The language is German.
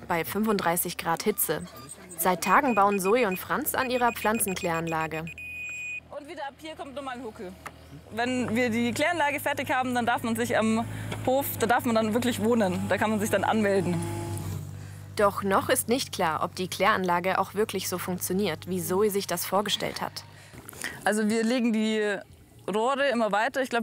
bei 35 Grad Hitze. Seit Tagen bauen Zoe und Franz an ihrer Pflanzenkläranlage. Und wieder ab hier kommt nochmal ein Huckel. Wenn wir die Kläranlage fertig haben, dann darf man sich am Hof, da darf man dann wirklich wohnen. Da kann man sich dann anmelden. Doch noch ist nicht klar, ob die Kläranlage auch wirklich so funktioniert, wie Zoe sich das vorgestellt hat. Also wir legen die Rohre immer weiter. Ich glaube,